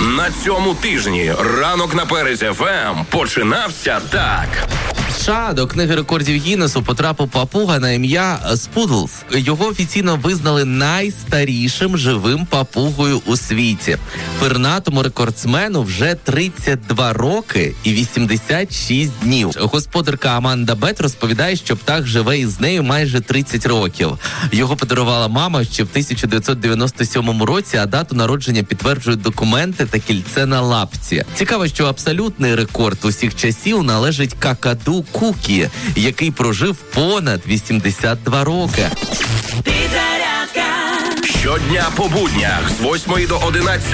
На цьому тижні ранок на Перезі ФМ починався так. США до книги рекордів Гіннесу потрапив папуга на ім'я Спудлс. Його офіційно визнали найстарішим живим папугою у світі. Пернатому рекордсмену вже 32 роки і 86 днів. Господарка Аманда Бет розповідає, що птах живе із нею майже 30 років. Його подарувала мама ще в 1997 році, а дату народження підтверджують документи та кільце на лапці. Цікаво, що абсолютний рекорд усіх часів належить какаду Кукі, який прожив понад 82 роки. Щодня по буднях з 8 до 11